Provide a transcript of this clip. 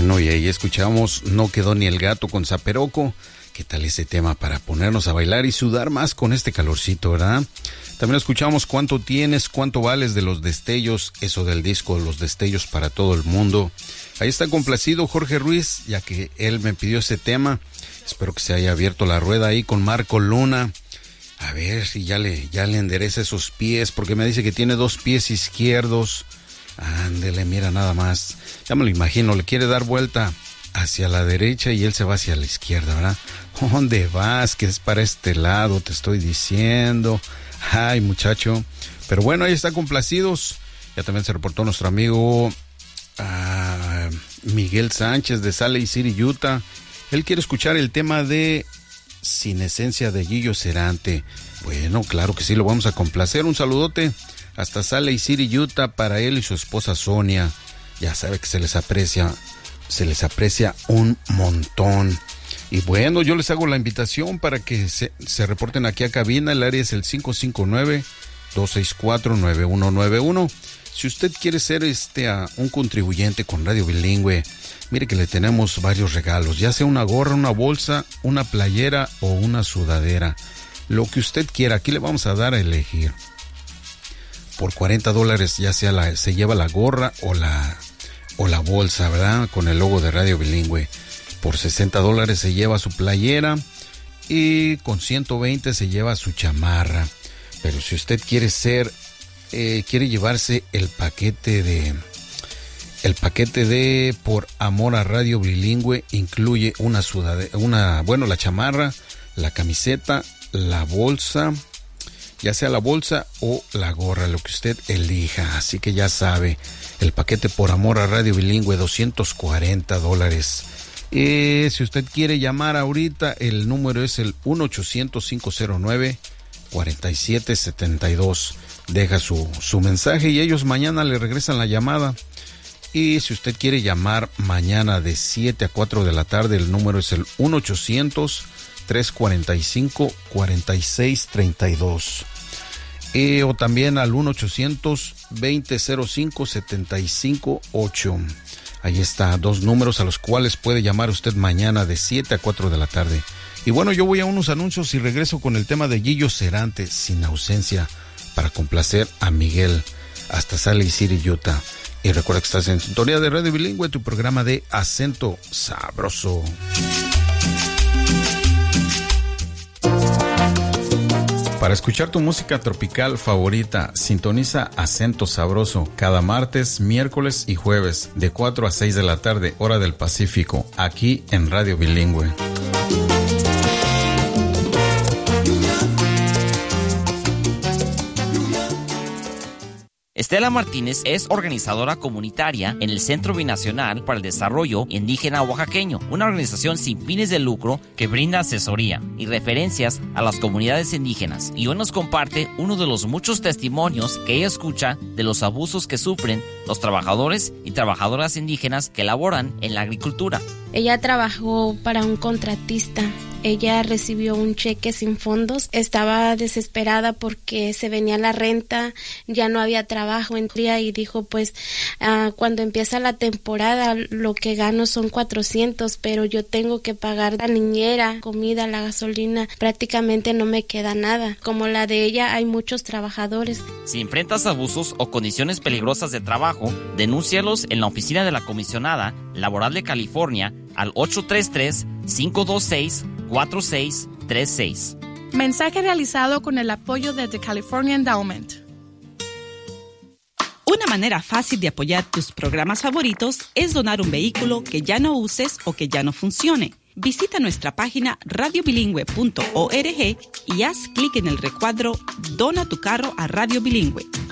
Bueno, y ahí escuchamos No quedó ni el gato con Zaperoco. ¿Qué tal ese tema para ponernos a bailar y sudar más con este calorcito, verdad? También escuchamos Cuánto tienes, cuánto vales de Los Destellos, eso del disco Los Destellos para todo el mundo. Ahí está complacido Jorge Ruiz, ya que él me pidió ese tema. Espero que se haya abierto la rueda ahí con Marco Luna. A ver si ya le endereza esos pies, porque me dice que tiene 2 pies izquierdos. Ándele, mira nada más. Ya me lo imagino, le quiere dar vuelta hacia la derecha y él se va hacia la izquierda, ¿verdad? ¿Dónde vas? Que es para este lado, te estoy diciendo. Ay, muchacho. Pero bueno, ahí está complacidos. Ya también se reportó nuestro amigo Miguel Sánchez de Salt Lake City, Utah. Él quiere escuchar el tema de Sin Esencia de Gillo Serante. Bueno, claro que sí, lo vamos a complacer. Un saludote hasta Salt Lake City, Utah, para él y su esposa Sonia. Ya sabe que se les aprecia un montón. Y bueno, yo les hago la invitación para que se reporten aquí a cabina. El área es el 559-264-9191. Si usted quiere ser un contribuyente con Radio Bilingüe, mire que le tenemos varios regalos, ya sea una gorra, una bolsa, una playera o una sudadera. Lo que usted quiera, aquí le vamos a dar a elegir. Por $40 ya sea se lleva la gorra o la bolsa, ¿verdad? Con el logo de Radio Bilingüe. Por $60 se lleva su playera y con 120 se lleva su chamarra. Pero si usted quiere llevarse el paquete de Por Amor a Radio Bilingüe, incluye una sudadera, la chamarra, la camiseta, la bolsa, ya sea la bolsa o la gorra, lo que usted elija. Así que ya sabe, el paquete Por Amor a Radio Bilingüe, $240. Si usted quiere llamar ahorita, el número es el 1-800-509-4772. Deja su mensaje y ellos mañana le regresan la llamada. Y si usted quiere llamar mañana de 7 a 4 de la tarde, el número es el 1-800-345-4632. O también al 1-800-2005-758. Ahí está, 2 números a los cuales puede llamar usted mañana de 7 a 4 de la tarde. Y bueno, yo voy a unos anuncios y regreso con el tema de Gillo Serante, Sin Ausencia, para complacer a Miguel hasta Salt Lake City, Utah. Y recuerda que estás en sintonía de Radio Bilingüe, tu programa de acento sabroso. Para escuchar tu música tropical favorita, sintoniza Acento Sabroso cada martes, miércoles y jueves de 4 a 6 de la tarde, hora del Pacífico, aquí en Radio Bilingüe. Estela Martínez es organizadora comunitaria en el Centro Binacional para el Desarrollo Indígena Oaxaqueño, una organización sin fines de lucro que brinda asesoría y referencias a las comunidades indígenas. Y hoy nos comparte uno de los muchos testimonios que ella escucha de los abusos que sufren los trabajadores y trabajadoras indígenas que laboran en la agricultura. Ella trabajó para un contratista. Ella recibió un cheque sin fondos, estaba desesperada porque se venía la renta, ya no había trabajo en día y dijo pues cuando empieza la temporada lo que gano son 400, pero yo tengo que pagar la niñera, comida, la gasolina, prácticamente no me queda nada. Como la de ella hay muchos trabajadores. Si enfrentas abusos o condiciones peligrosas de trabajo, denúncialos en la oficina de la Comisionada Laboral de California al 833-526-4636. Mensaje realizado con el apoyo de The California Endowment. Una manera fácil de apoyar tus programas favoritos es donar un vehículo que ya no uses o que ya no funcione. Visita nuestra página radiobilingüe.org y haz clic en el recuadro Dona tu carro a Radio Bilingüe.